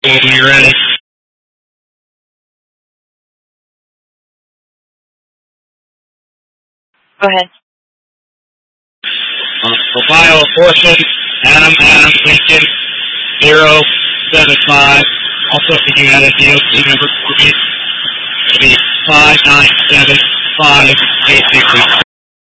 When you're ready. Go ahead. Ohio portion, Adam, Lincoln, 075. Also, if you had a DOT number for me, it'll be 5975863.